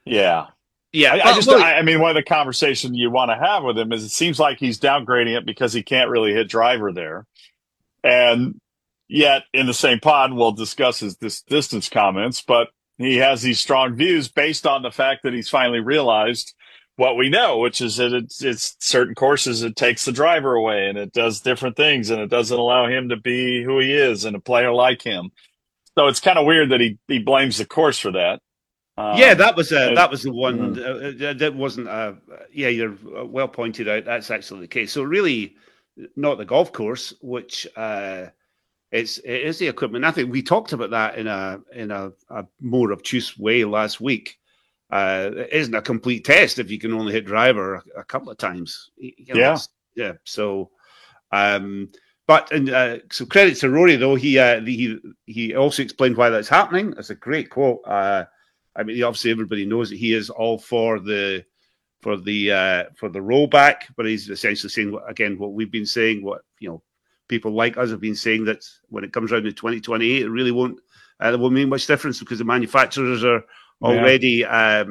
Yeah. Yeah, I just, I mean, one of the conversations you want to have with him is it seems like he's downgrading it because he can't really hit driver there. And yet, in the same pod, we'll discuss his this distance comments, but he has these strong views based on the fact that he's finally realized what we know, which is that it's certain courses it takes the driver away and it does different things and it doesn't allow him to be who he is and a player like him. So it's kind of weird that he blames the course for that. yeah, Um, and, that was the one that wasn't. Yeah, you're well pointed out. That's actually the case. So really, not the golf course, which it is the equipment. I think we talked about that in a more obtuse way last week. It isn't a complete test if you can only hit driver a couple of times. You know, yeah, it's yeah. So, um, but and so credit to Rory though. He also explained why that's happening. That's a great quote. I mean, obviously everybody knows that he is all for the rollback, but he's essentially saying again what we've been saying, what people like us have been saying, that when it comes around to 2028, it won't mean much difference because the manufacturers are yeah. already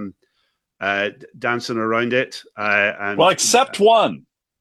dancing around it. Well, And except one.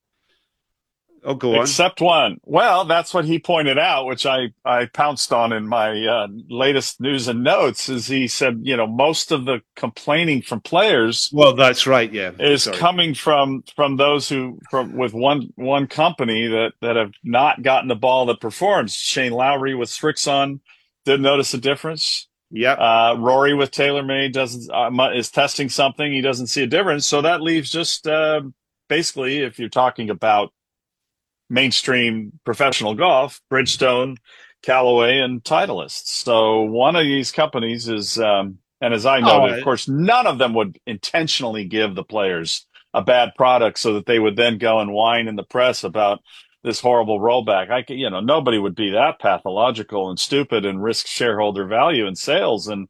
oh, go on. Except one. Well, that's what he pointed out, which I pounced on in my latest news and notes. Is he said, most of the complaining from players Well, that's right. Yeah, is sorry. coming from those who from with one company that have not gotten the ball that performs. Shane Lowry with Srixon didn't notice a difference. Yep. Rory with TaylorMade doesn't is testing something. He doesn't see a difference. So that leaves just basically, if you're talking about mainstream professional golf, Bridgestone, Callaway, and Titleist. So one of these companies is, and as I Oh, noted, of course, none of them would intentionally give the players a bad product so that they would then go and whine in the press about this horrible rollback. Nobody would be that pathological and stupid and risk shareholder value and sales. And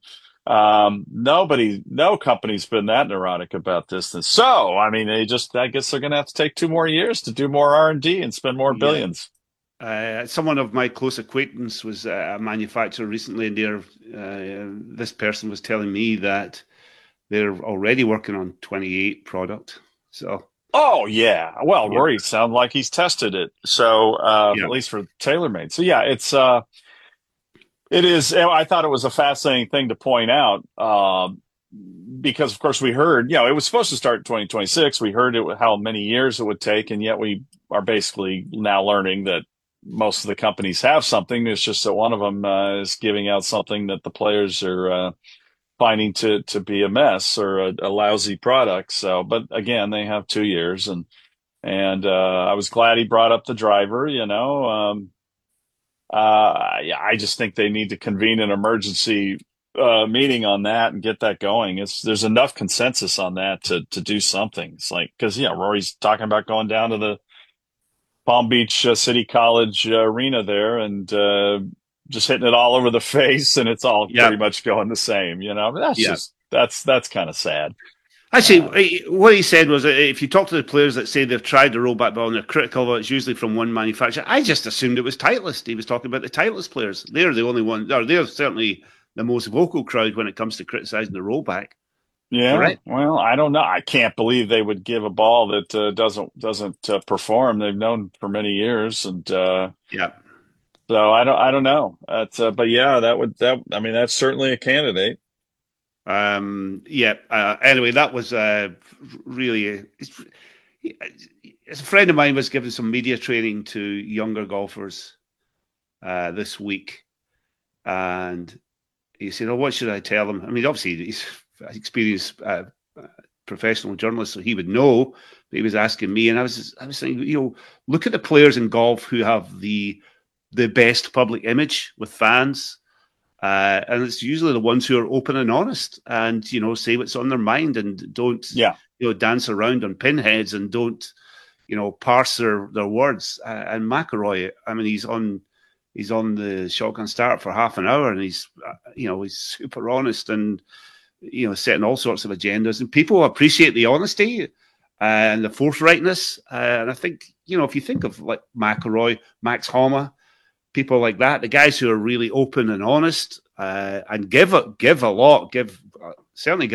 no company's been that neurotic about this. And so, I mean, I guess they're going to have to take 2 more years to do more R&D and spend more yeah. billions. Someone of my close acquaintance was a manufacturer recently, and this person was telling me that they're already working on 28 product. So Oh yeah. Well, yeah, Rory sounds like he's tested it. So, yeah, at least for TaylorMade. So yeah, it is. I thought it was a fascinating thing to point out. Because of course we heard, it was supposed to start in 2026. We heard how many years it would take. And yet we are basically now learning that most of the companies have something. It's just that one of them is giving out something that the players are finding to be a mess or a lousy product. So, but again, they have 2 years, and I was glad he brought up the driver. Yeah, I just think they need to convene an emergency meeting on that and get that going. There's enough consensus on that to do something. It's like because Rory's talking about going down to the Palm Beach City College arena there and just hitting it all over the face, and it's all yeah, pretty much going the same. yeah. That's kind of sad. Uh, Actually, what he said was that if you talk to the players that say they've tried the rollback ball and they're critical, well, it's usually from one manufacturer. I just assumed it was Titleist. He was talking about the Titleist players. They're the only one, or they're certainly the most vocal crowd when it comes to criticizing the rollback. yeah, Correct? well, I don't know. I can't believe they would give a ball that doesn't perform. They've known for many years, and Yeah. so I don't know. But yeah, I mean that's certainly a candidate. Yeah. Anyway, that was really. A friend of mine was giving some media training to younger golfers this week, and he said, "Oh, what should I tell them?" I mean, obviously he's an experienced professional journalist, so he would know. But he was asking me, and I was saying, look at the players in golf who have the best public image with fans. And it's usually the ones who are open and honest and, say what's on their mind and don't, Yeah, dance around on pinheads and don't, parse their words. And McIlroy, I mean, he's on the shotgun start for half an hour and he's super honest and, setting all sorts of agendas. And people appreciate the honesty and the forthrightness. And I think, if you think of like McIlroy, Max Homa, people like that, the guys who are really open and honest and give a lot, certainly